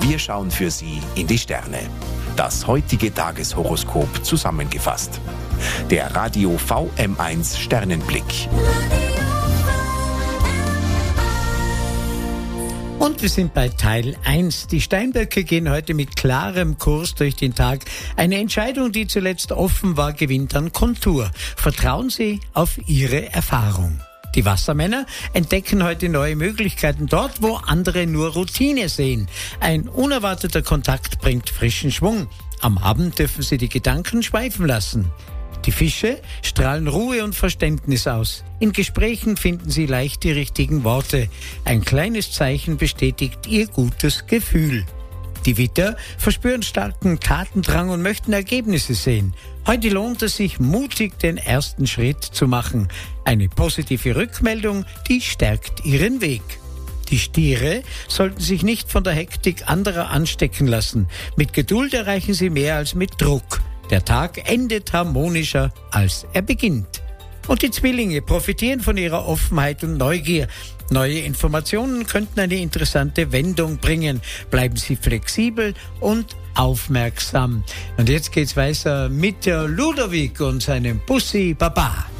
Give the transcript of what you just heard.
Wir schauen für Sie in die Sterne. Das heutige Tageshoroskop zusammengefasst. Der Radio VM1 Sternenblick. Und wir sind bei Teil 1. Die Steinböcke gehen heute mit klarem Kurs durch den Tag. Eine Entscheidung, die zuletzt offen war, gewinnt an Kontur. Vertrauen Sie auf Ihre Erfahrung. Die Wassermänner entdecken heute neue Möglichkeiten dort, wo andere nur Routine sehen. Ein unerwarteter Kontakt bringt frischen Schwung. Am Abend dürfen Sie die Gedanken schweifen lassen. Die Fische strahlen Ruhe und Verständnis aus. In Gesprächen finden Sie leicht die richtigen Worte. Ein kleines Zeichen bestätigt Ihr gutes Gefühl. Die Widder verspüren starken Tatendrang und möchten Ergebnisse sehen. Heute lohnt es sich, mutig den ersten Schritt zu machen. Eine positive Rückmeldung, die stärkt Ihren Weg. Die Stiere sollten sich nicht von der Hektik anderer anstecken lassen. Mit Geduld erreichen Sie mehr als mit Druck. Der Tag endet harmonischer, als er beginnt. Und die Zwillinge profitieren von ihrer Offenheit und Neugier. Neue Informationen könnten eine interessante Wendung bringen. Bleiben Sie flexibel und aufmerksam. Und jetzt geht's weiter mit der Ludovic und seinem Bussi Baba.